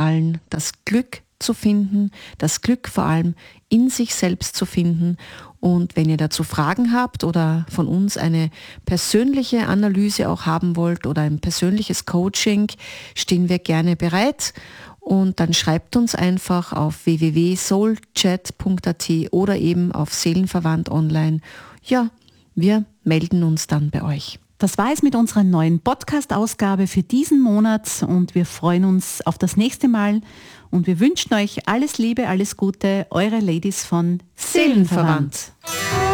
allen, das Glück zu finden, das Glück vor allem in sich selbst zu finden. Und wenn ihr dazu Fragen habt oder von uns eine persönliche Analyse auch haben wollt oder ein persönliches Coaching, stehen wir gerne bereit. Und dann schreibt uns einfach auf www.soulchat.at oder eben auf Seelenverwandt online. Ja, wir melden uns dann bei euch. Das war es mit unserer neuen Podcast-Ausgabe für diesen Monat und wir freuen uns auf das nächste Mal und wir wünschen euch alles Liebe, alles Gute, eure Ladies von Seelenverwandt.